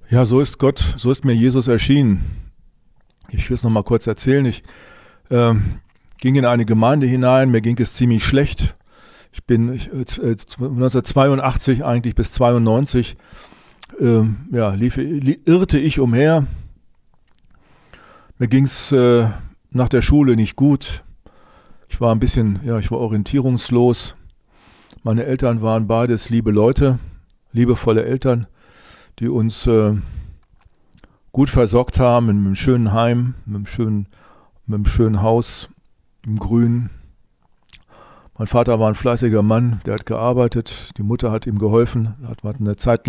Ja, so ist Gott, so ist mir Jesus erschienen. Ich will es nochmal kurz erzählen. Ich ähm, ging in eine Gemeinde hinein, mir ging es ziemlich schlecht. Ich bin 1982 eigentlich bis 92 irrte ich umher. Mir ging es nach der Schule nicht gut. Ich war ich war orientierungslos. Meine Eltern waren beides liebe Leute, liebevolle Eltern, die uns gut versorgt haben in einem schönen Heim, mit einem schönen Haus im Grün. Mein Vater war ein fleißiger Mann, der hat gearbeitet, die Mutter hat ihm geholfen, hat eine Zeit